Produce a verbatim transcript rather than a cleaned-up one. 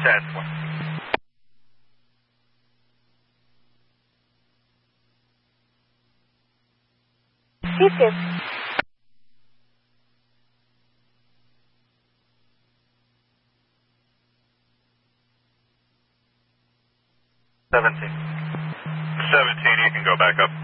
ten. Seatscape. seventeen. seventeen, you can go back up.